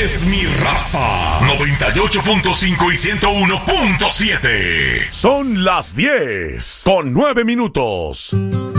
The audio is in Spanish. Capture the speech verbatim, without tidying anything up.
es mi raza. noventa y ocho punto cinco y ciento uno punto siete. Son las diez con nueve minutos.